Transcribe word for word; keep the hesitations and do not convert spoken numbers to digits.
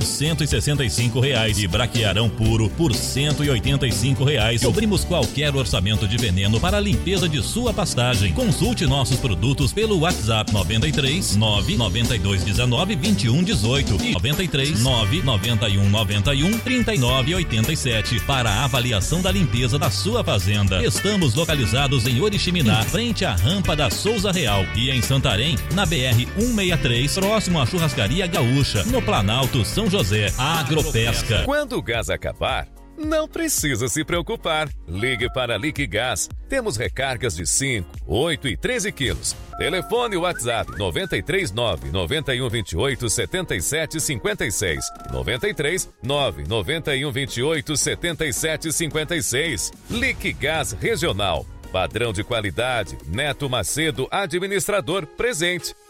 por cento e sessenta e cinco reais e braquiarão puro por cento e oitenta e cinco reais. Cobrimos qualquer orçamento de veneno para a limpeza de sua pastagem. Consulte nossos produtos pelo WhatsApp noventa e três, nove noventa e dois, dezenove, vinte e um, dezoito e noventa e três, nove noventa e um, noventa e um, trinta e nove, oitenta e sete para a avaliação da limpeza da sua fazenda. Estamos localizados em Oriximiná, frente à rampa da Souza Real, e em Santarém, na B R cento e sessenta e três, próximo à Churrascaria Gaúcha, no Planalto São José. Agropesca. Quando o gás acabar, não precisa se preocupar. Ligue para a Liquigás. Temos recargas de cinco, oito e treze quilos. Telefone WhatsApp noventa e três, nove noventa e um, vinte e oito, setenta e sete, cinquenta e seis. noventa e três, nove noventa e um, vinte e oito, setenta e sete, cinquenta e seis. Liquigás Regional. Padrão de qualidade. Neto Macedo, administrador, presente.